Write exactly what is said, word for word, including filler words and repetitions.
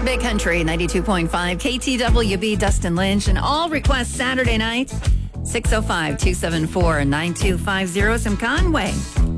Big Country ninety-two point five, K T W B, Dustin Lynch, and all requests Saturday night, six oh five, two seven four, nine two five zero. Some Conway.